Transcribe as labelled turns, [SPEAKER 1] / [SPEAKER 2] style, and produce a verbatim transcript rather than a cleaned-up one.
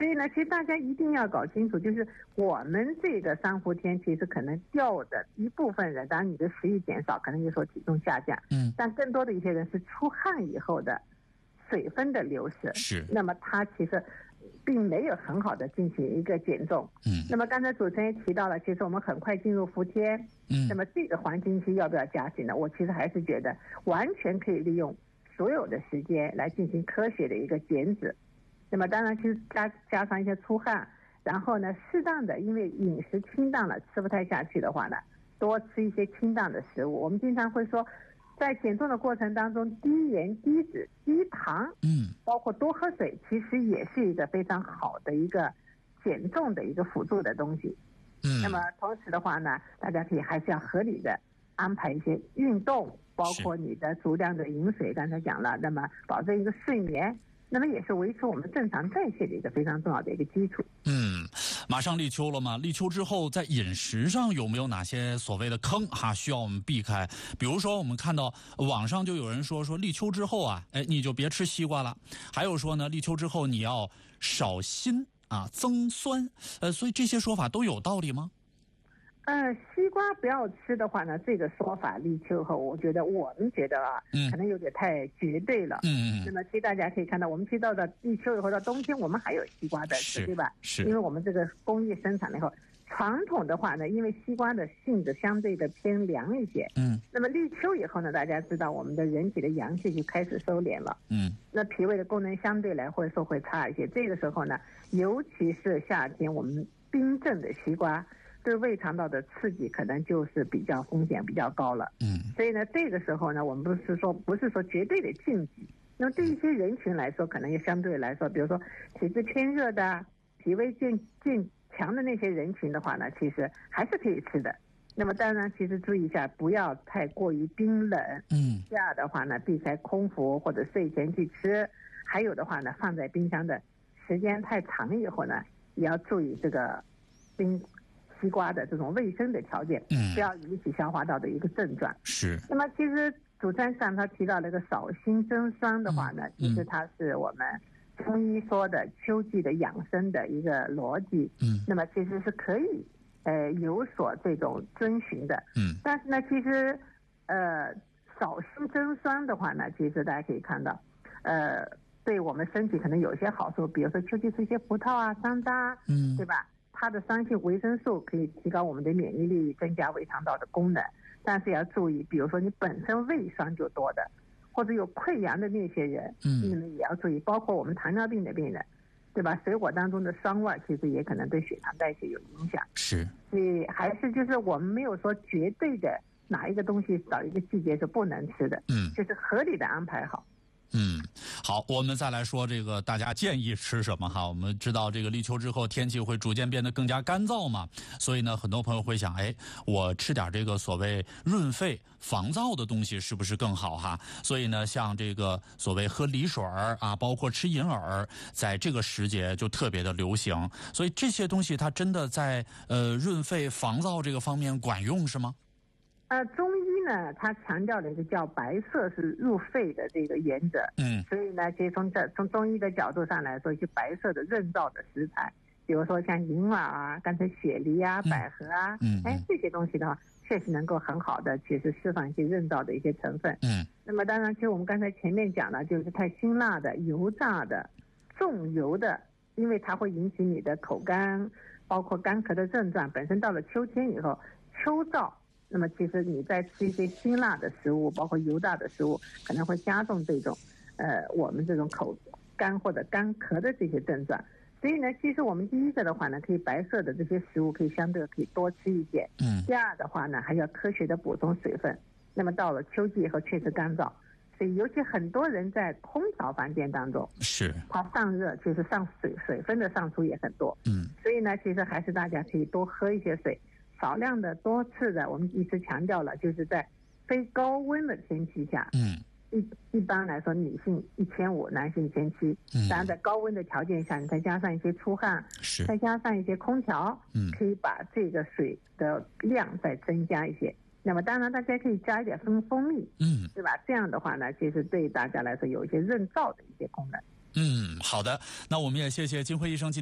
[SPEAKER 1] 所以呢，其实大家一定要搞清楚，就是我们这个珊瑚天其实可能掉的一部分人，当然你的食欲减少，可能就说体重下降，
[SPEAKER 2] 嗯，
[SPEAKER 1] 但更多的一些人是出汗以后的水分的流失，
[SPEAKER 2] 是，
[SPEAKER 1] 那么他其实并没有很好的进行一个减重，
[SPEAKER 2] 嗯，
[SPEAKER 1] 那么刚才主持人也提到了，其实我们很快进入伏天，
[SPEAKER 2] 嗯，
[SPEAKER 1] 那么这个黄金期要不要加紧呢？我其实还是觉得完全可以利用所有的时间来进行科学的一个减脂。那么当然，其实加加上一些出汗，然后呢，适当的，因为饮食清淡了，吃不太下去的话呢，多吃一些清淡的食物。我们经常会说，在减重的过程当中，低盐、低脂、低糖，
[SPEAKER 2] 嗯，
[SPEAKER 1] 包括多喝水，其实也是一个非常好的一个减重的一个辅助的东西。
[SPEAKER 2] 嗯，
[SPEAKER 1] 那么同时的话呢，大家可以还是要合理的安排一些运动，包括你的足量的饮水，刚才讲了，那么保证一个睡眠。那么也是维持我们正常代谢的一个非常重要的一个基础。
[SPEAKER 2] 嗯，马上立秋了嘛，立秋之后在饮食上有没有哪些所谓的坑哈需要我们避开？比如说我们看到网上就有人说说立秋之后啊，哎你就别吃西瓜了，还有说呢立秋之后你要少辛啊增酸，呃所以这些说法都有道理吗？
[SPEAKER 1] 呃，西瓜不要吃的话呢，这个说法立秋后，我觉得我们觉得啊，
[SPEAKER 2] 嗯，
[SPEAKER 1] 可能有点太绝对了。
[SPEAKER 2] 嗯嗯。
[SPEAKER 1] 那么其实大家可以看到，我们其实到了立秋以后到冬天，我们还有西瓜的吃，对吧？
[SPEAKER 2] 是。
[SPEAKER 1] 因为我们这个工业生产了以后，传统的话呢，因为西瓜的性质相对的偏凉一些。
[SPEAKER 2] 嗯。
[SPEAKER 1] 那么立秋以后呢，大家知道我们的人体的阳气就开始收敛了。
[SPEAKER 2] 嗯。
[SPEAKER 1] 那脾胃的功能相对来会说会差一些。这个时候呢，尤其是夏天，我们冰镇的西瓜对胃肠道的刺激可能就是比较风险比较高了。
[SPEAKER 2] 嗯，
[SPEAKER 1] 所以呢，这个时候呢，我们不是说不是说绝对的禁忌。那么对一些人群来说，可能也相对来说，比如说体质偏热的、脾胃健健强的那些人群的话呢，其实还是可以吃的。那么当然，其实注意一下，不要太过于冰冷。
[SPEAKER 2] 嗯，
[SPEAKER 1] 这样的话呢，避开空腹或者睡前去吃。还有的话呢，放在冰箱的时间太长以后呢，也要注意这个冰。西瓜的这种卫生的条件，
[SPEAKER 2] 嗯，
[SPEAKER 1] 不要引起消化道的一个症状。
[SPEAKER 2] 是。
[SPEAKER 1] 那么其实主持人上他提到那个少辛增酸的话呢，嗯、其实它是我们中医说的秋季的养生的一个逻辑。
[SPEAKER 2] 嗯，
[SPEAKER 1] 那么其实是可以呃有所这种遵循的。
[SPEAKER 2] 嗯，
[SPEAKER 1] 但是呢，其实呃少辛增酸的话呢，其实大家可以看到，呃，对我们身体可能有些好处，比如说秋季吃一些葡萄啊、山楂，嗯，对吧？它的酸性维生素可以提高我们的免疫力，增加胃肠道的功能。但是要注意，比如说你本身胃酸就多的，或者有溃疡的那些人，嗯，你们也要注意。包括我们糖尿病的病人，对吧？水果当中的酸味其实也可能对血糖代谢有影响。
[SPEAKER 2] 是，
[SPEAKER 1] 所以还是就是我们没有说绝对的哪一个东西找一个季节是不能吃的，
[SPEAKER 2] 嗯，
[SPEAKER 1] 就是合理的安排好。
[SPEAKER 2] 嗯，好，我们再来说这个大家建议吃什么哈。我们知道这个立秋之后天气会逐渐变得更加干燥嘛，所以呢很多朋友会想，哎，我吃点这个所谓润肺防燥的东西是不是更好哈？所以呢像这个所谓喝梨水儿啊，包括吃银耳，在这个时节就特别的流行。所以这些东西它真的在呃润肺防燥这个方面管用是吗？
[SPEAKER 1] 呃，中医呢，它强调了一个叫白色是入肺的这个原则。嗯，所以呢，其实从这从中医的角度上来说，一些白色的润燥的食材，比如说像银耳啊、刚才雪梨啊、百合啊，嗯，哎，这些东西的话，确实能够很好的其实释放一些润燥的一些成分。嗯，那么当然，其实我们刚才前面讲了，就是太辛辣的、油炸的、重油的，因为它会引起你的口干，包括干咳的症状。本身到了秋天以后，秋燥。那么其实你在吃一些辛辣的食物，包括油炸的食物，可能会加重这种呃我们这种口干或者干咳的这些症状。所以呢，其实我们第一个的话呢，可以白色的这些食物可以相对可以多吃一些。嗯。第二的话呢，还要科学的补充水分。那么到了秋季以后确实干燥，所以尤其很多人在空调房间当中，是它上热，就是上水水分的上出也很多。嗯。所以呢，其实还是大家可以多喝一些水。少量的多次的，我们一直强调了，就是在非高温的天气下，嗯，一一般来说，女性一千五，男性一千七。嗯，当然在高温的条件下，你再加上一些出汗，是，再加上一些空调，嗯，可以把这个水的量再增加一些。那么当然，大家可以加一点蜂蜂蜜，嗯，对吧？这样的话呢，其实对大家来说有一些润燥的一些功能。
[SPEAKER 2] 嗯，好的，那我们也谢谢金辉医生今